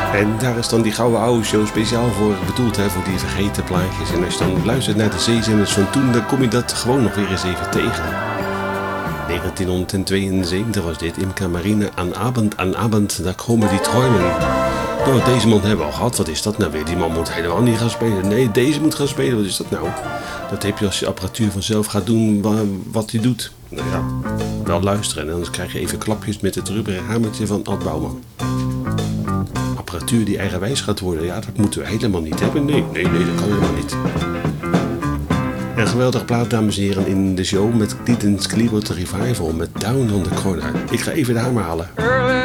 En daar is dan die Gouden Oude Show speciaal voor bedoeld, hè, voor die vergeten plaatjes. En als je dan luistert naar de zeezenders van toen, dan kom je dat gewoon nog weer eens even tegen. 1972 was dit, Imca Marina, aan Abend, daar komen die träumen. Nou, deze man hebben we al gehad, wat is dat nou weer? Die man moet helemaal niet gaan spelen. Nee, deze moet gaan spelen, wat is dat nou? Dat heb je als je apparatuur vanzelf gaat doen wat hij doet. Nou ja, wel luisteren en anders krijg je even klapjes met het rubberen hamertje van Ad Bouwman. Apparatuur die eigenwijs gaat worden, ja, dat moeten we helemaal niet hebben. Nee, dat kan helemaal niet. Een geweldig plaat, dames en heren, in de show met Creedence Clearwater Revival met Down on the Corner. Ik ga even de hamer halen.